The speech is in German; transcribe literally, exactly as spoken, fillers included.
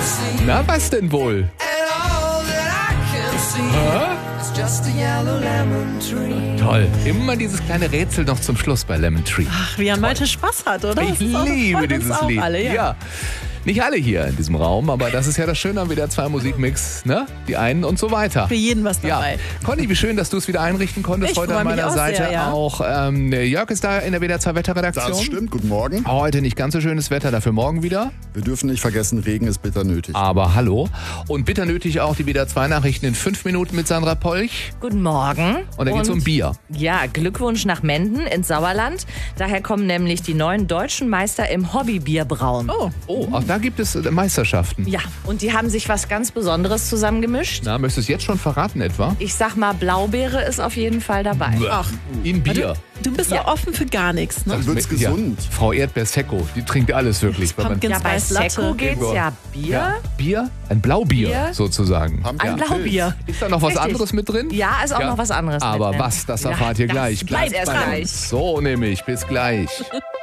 Na, was denn wohl? Hä? Toll. Immer dieses kleine Rätsel noch zum Schluss bei Lemon Tree. Ach, wie er Malte Spaß hat, oder? Ich Das ist auch- liebe freut uns dieses auch Lied. Alle, ja. ja. Nicht alle hier in diesem Raum, aber das ist ja das Schöne am W D R zwei Musikmix, ne? Die einen und so weiter. Für jeden was Ja, dabei. Conny, wie schön, dass du es wieder einrichten konntest. Ich Heute freu an mich meiner auch Seite sehr, ja. auch ähm, Jörg ist da in der W D R zwei Wetterredaktion. Das stimmt, guten Morgen. Heute nicht ganz so schönes Wetter, dafür morgen wieder. Wir dürfen nicht vergessen, Regen ist bitter nötig. Aber hallo. Und bitter nötig auch die W D R zwei Nachrichten in fünf Minuten mit Sandra Polch. Guten Morgen. Und dann geht's um Bier. Ja, Glückwunsch nach Menden ins Sauerland. Daher kommen nämlich die neuen deutschen Meister im Hobbybierbrauen. Oh, Oh, auch da gibt es äh, Meisterschaften. Ja, und die haben sich was ganz Besonderes zusammengemischt. Na, möchtest du es jetzt schon verraten etwa? Ich sag mal, Blaubeere ist auf jeden Fall dabei. Ach, in Bier. du bist Ja. ja offen für gar nichts, ne? Dann wird's Ja, gesund. Frau Erdbeer-Secco, die trinkt alles wirklich. wenn man- Pumpkin Ja, bei Spice Latte. Secco geht's ja Bier. Ja, Bier? Ein Blaubier Bier. sozusagen. Haben Ein wir Blaubier. Ist da noch was Richtig. anderes mit drin? Ja, ist auch noch was anderes Aber mit drin. was, das Ja, erfahrt ihr das gleich. bleibt Bleibt erst bei gleich. uns. So nämlich, bis gleich.